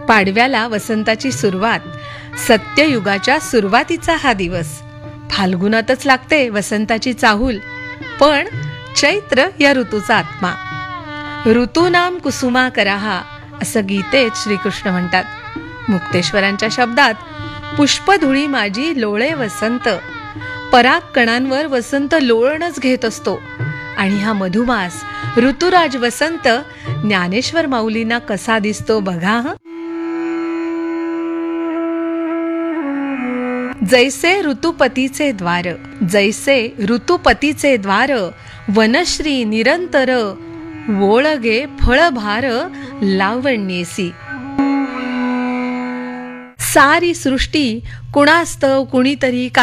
पाडव्याला वसंताची सुरुवात, सत्ययुगाच्या सुरुवातीचा हा दिवस. फाल्गुनातच लागते वसंताची चाहूल, पण चैत्र या ऋतूचा आत्मा. ऋतूनाम कुसुमाकराहा असं गीतेत श्रीकृष्ण म्हणतात. मुक्तेश्वरांच्या शब्दात, पुष्पधुळी माझी लोळे वसंत. पराग कणांवर वसंत लोळणच घेत असतो. आणि हा मधुमास ऋतुराज वसंत ज्ञानेश्वर माऊलींना कसा दिसतो बघा हं. जैसे ऋतुपतीचे द्वार, जैसे ऋतुपतीचे द्वार, वनश्री निरंतर, वोळगे फळभार लावण्येसी. सारी सृष्टी कुणास्तव कुणीतरी